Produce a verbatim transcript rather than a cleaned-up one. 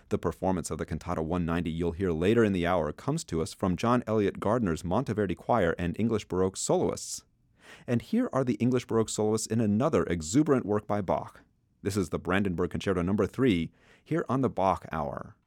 The performance of the Cantata one ninety you'll hear later in the hour comes to us from John Eliot Gardner's Monteverdi Choir and English Baroque soloists. And here are the English Baroque soloists in another exuberant work by Bach. This is the Brandenburg Concerto number three, here on the Bach Hour.